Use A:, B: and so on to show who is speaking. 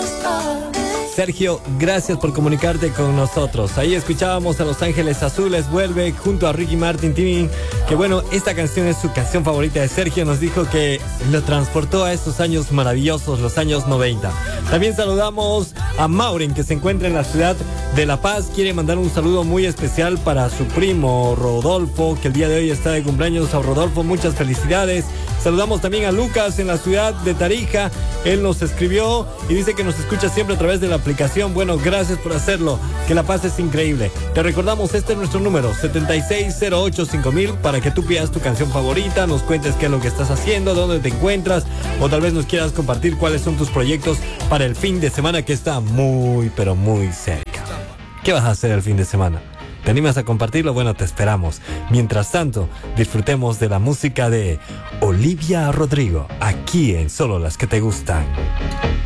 A: Sergio, gracias por comunicarte con nosotros. Ahí escuchábamos a Los Ángeles Azules, Vuelve, junto a Ricky Martin, Timmy. Que bueno, esta canción es su canción favorita de Sergio. Nos dijo que lo transportó a esos años maravillosos, los años 90. También saludamos a Maureen, que se encuentra en la ciudad de La Paz. Quiere mandar un saludo muy especial para su primo Rodolfo, que el día de hoy está de cumpleaños. A Rodolfo, muchas felicidades. Saludamos también a Lucas en la ciudad de Tarija. Él nos escribió y dice que nos escucha siempre a través de la aplicación. Bueno, gracias por hacerlo. Que la paz es increíble. Te recordamos, este es nuestro número, 76085000, para que tú pidas tu canción favorita, nos cuentes qué es lo que estás haciendo, dónde te encuentras, o tal vez nos quieras compartir cuáles son tus proyectos para el fin de semana, que está muy, pero muy cerca. ¿Qué vas a hacer el fin de semana? ¿Te animas a compartirlo? Bueno, te esperamos. Mientras tanto, disfrutemos de la música de Olivia Rodrigo, aquí en Solo las que te gustan.